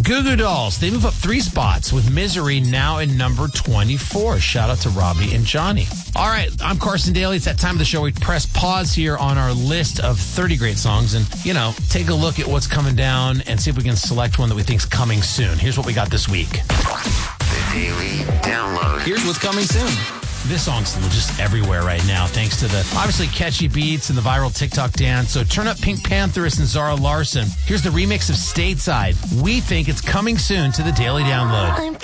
Goo Goo Dolls, they move up 3 spots with Misery now in number 24. Shout out to Robbie and Johnny. All right, I'm Carson Daly. It's that time of the show we press pause here on our list of 30 great songs and, take a look at what's coming down and see if we can select one that we think's coming soon. Here's what we got this week. The Daily Download. Here's what's coming soon. This song's just everywhere right now, thanks to the obviously catchy beats and the viral TikTok dance. So turn up Pink Pantheress and Zara Larsson. Here's the remix of Stateside. We think it's coming soon to the Daily Download.